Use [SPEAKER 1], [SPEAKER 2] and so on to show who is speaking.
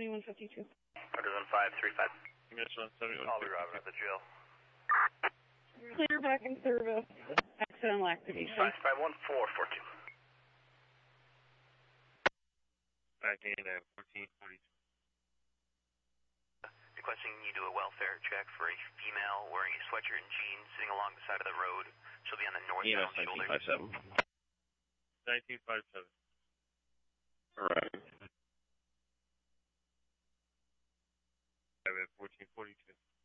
[SPEAKER 1] 7152.
[SPEAKER 2] Partisan 535.
[SPEAKER 3] Miss 171.
[SPEAKER 2] I'll be arriving at the jail.
[SPEAKER 1] Clear back in service. Accidental activation.
[SPEAKER 2] 551-442.
[SPEAKER 3] Back in at 1442.
[SPEAKER 2] Requesting you do a welfare check for a female wearing a sweatshirt and jeans sitting along the side of the road. She'll be on the northbound shoulder.
[SPEAKER 3] 1957. 1957.
[SPEAKER 4] Alright.
[SPEAKER 3] I'm at 1442.